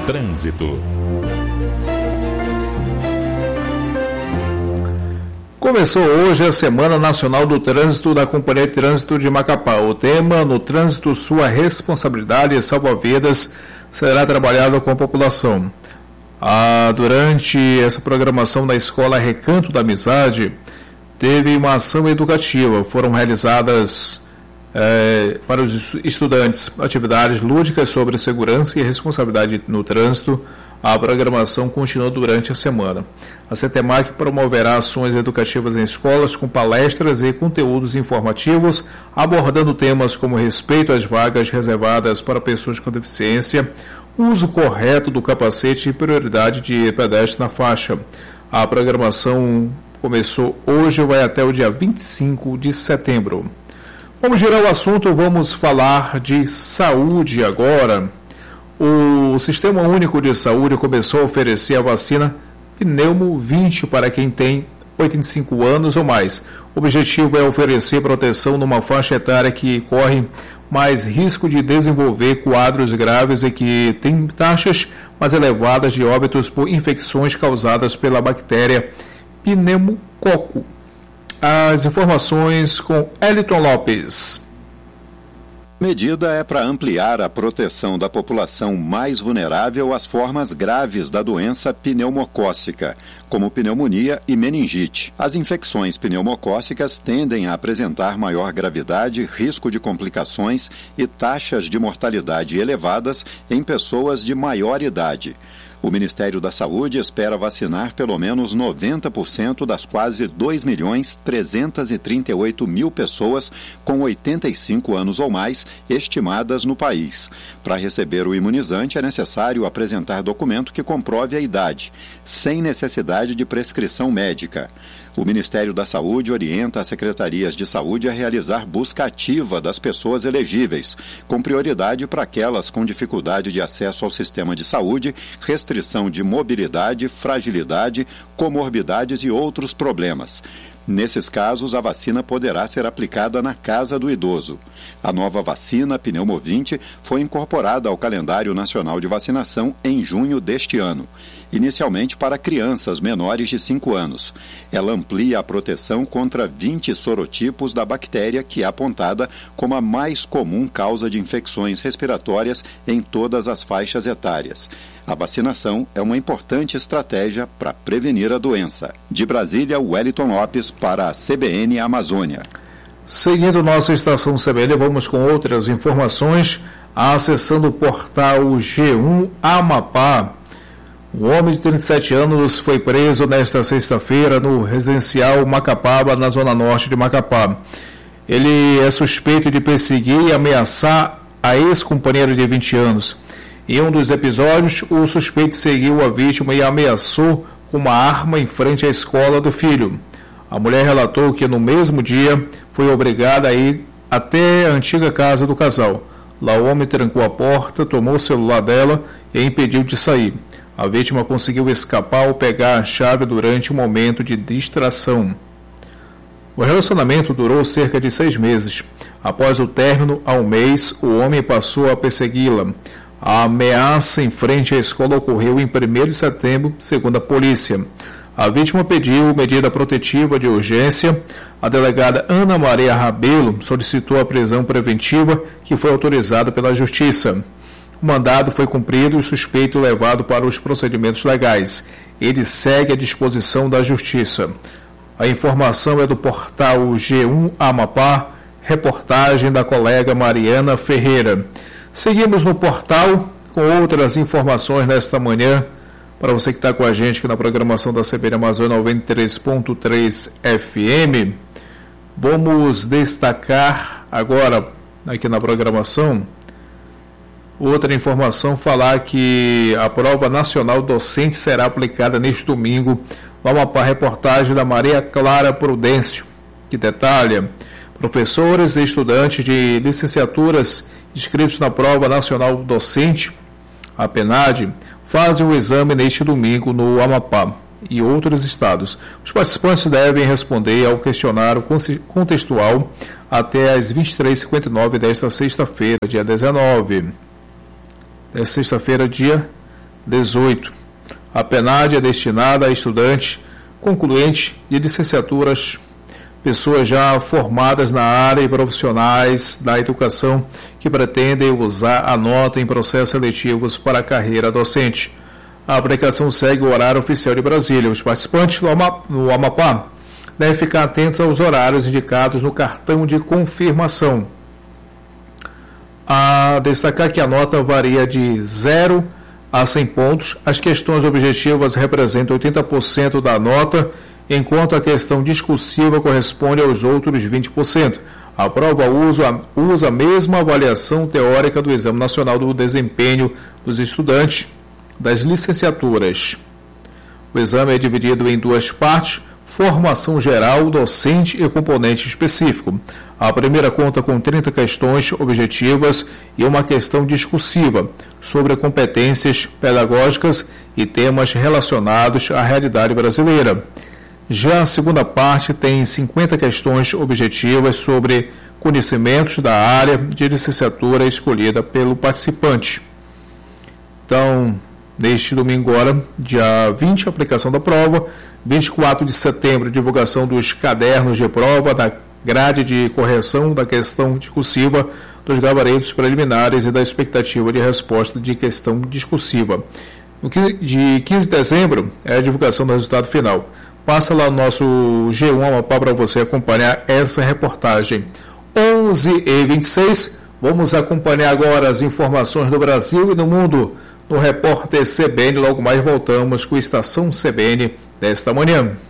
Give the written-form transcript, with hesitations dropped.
Trânsito. Começou hoje a Semana Nacional do Trânsito da Companhia de Trânsito de Macapá. O tema, no trânsito, sua responsabilidade e salva-vidas, será trabalhado com a população. Durante essa programação da Escola Recanto da Amizade, teve uma ação educativa. Foram realizadas para os estudantes atividades lúdicas sobre segurança e responsabilidade no trânsito. A programação continua durante a semana. A CETEMAC promoverá ações educativas em escolas com palestras e conteúdos informativos, abordando temas como respeito às vagas reservadas para pessoas com deficiência, uso correto do capacete e prioridade de pedestre na faixa. A programação começou hoje e vai até o dia 25 de setembro. Vamos girar o assunto, vamos falar de saúde agora. O Sistema Único de Saúde começou a oferecer a vacina Pneumo 20 para quem tem 85 anos ou mais. O objetivo é oferecer proteção numa faixa etária que corre mais risco de desenvolver quadros graves e que tem taxas mais elevadas de óbitos por infecções causadas pela bactéria pneumococo. As informações com Eliton Lopes. A medida é para ampliar a proteção da população mais vulnerável às formas graves da doença pneumocócica, como pneumonia e meningite. As infecções pneumocócicas tendem a apresentar maior gravidade, risco de complicações e taxas de mortalidade elevadas em pessoas de maior idade. O Ministério da Saúde espera vacinar pelo menos 90% das quase 2.338.000 pessoas com 85 anos ou mais estimadas no país. Para receber o imunizante é necessário apresentar documento que comprove a idade, sem necessidade de prescrição médica. O Ministério da Saúde orienta as secretarias de saúde a realizar busca ativa das pessoas elegíveis, com prioridade para aquelas com dificuldade de acesso ao sistema de saúde, restrição de mobilidade, fragilidade, comorbidades e outros problemas. Nesses casos, a vacina poderá ser aplicada na casa do idoso. A nova vacina Pneumo 20 foi incorporada ao calendário nacional de vacinação em junho deste ano, inicialmente para crianças menores de 5 anos. Ela amplia a proteção contra 20 sorotipos da bactéria que é apontada como a mais comum causa de infecções respiratórias em todas as faixas etárias. A vacinação é uma importante estratégia para prevenir a doença. De Brasília, Wellington Lopes para a CBN Amazônia. Seguindo nossa estação CBN, vamos com outras informações. Acessando o portal G1 Amapá, um homem de 37 anos foi preso nesta sexta-feira no residencial Macapaba, na zona norte de Macapá. Ele é suspeito de perseguir e ameaçar a ex-companheira de 20 anos. Em um dos episódios, o suspeito seguiu a vítima e a ameaçou com uma arma em frente à escola do filho. A mulher relatou que no mesmo dia foi obrigada a ir até a antiga casa do casal. Lá o homem trancou a porta, tomou o celular dela e a impediu de sair. A vítima conseguiu escapar ao pegar a chave durante um momento de distração. O relacionamento durou cerca de 6 meses. Após o término, há um mês, o homem passou a persegui-la. A ameaça em frente à escola ocorreu em 1º de setembro, segundo a polícia. A vítima pediu medida protetiva de urgência. A delegada Ana Maria Rabelo solicitou a prisão preventiva, que foi autorizada pela Justiça. O mandado foi cumprido e o suspeito levado para os procedimentos legais. Ele segue à disposição da Justiça. A informação é do portal G1 Amapá, reportagem da colega Mariana Ferreira. Seguimos no portal com outras informações nesta manhã. Para você que está com a gente aqui na programação da CBN Amazônia 93.3 FM, vamos destacar agora aqui na programação outra informação, falar que a prova nacional docente será aplicada neste domingo. Vamos para a reportagem da Maria Clara Prudêncio, que detalha: professores e estudantes de licenciaturas inscritos na prova nacional docente, a PENAD, fazem o exame neste domingo no Amapá e outros estados. Os participantes devem responder ao questionário contextual até às 23h59 desta sexta-feira, dia 19. Desta sexta-feira, dia 18. A PNAD é destinada a estudantes concluintes de licenciaturas, pessoas já formadas na área e profissionais da educação que pretendem usar a nota em processos seletivos para a carreira docente. A aplicação segue o horário oficial de Brasília. Os participantes no Amapá devem ficar atentos aos horários indicados no cartão de confirmação. A destacar que a nota varia de 0 a 100 pontos. As questões objetivas representam 80% da nota, enquanto a questão discursiva corresponde aos outros 20%. A prova usa a mesma avaliação teórica do Exame Nacional do Desempenho dos Estudantes das licenciaturas. O exame é dividido em duas partes: formação geral, docente e componente específico. A primeira conta com 30 questões objetivas e uma questão discursiva sobre competências pedagógicas e temas relacionados à realidade brasileira. Já a segunda parte tem 50 questões objetivas sobre conhecimentos da área de licenciatura escolhida pelo participante. Então, neste domingo agora, dia 20, aplicação da prova. 24 de setembro, divulgação dos cadernos de prova, da grade de correção da questão discursiva, dos gabaritos preliminares e da expectativa de resposta de questão discursiva. De 15 de dezembro é a divulgação do resultado final. Passa lá no nosso G1 Amapá para você acompanhar essa reportagem. 11h26, vamos acompanhar agora as informações do Brasil e do mundo no Repórter CBN. Logo mais voltamos com a Estação CBN desta manhã.